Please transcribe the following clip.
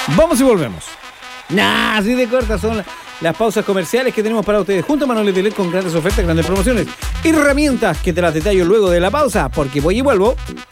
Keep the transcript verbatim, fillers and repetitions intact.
Vamos y volvemos. Nah, así de cortas son las, las pausas comerciales que tenemos para ustedes. Junto a Manuel Telet con grandes ofertas, grandes promociones, herramientas que te las detallo luego de la pausa, porque voy y vuelvo.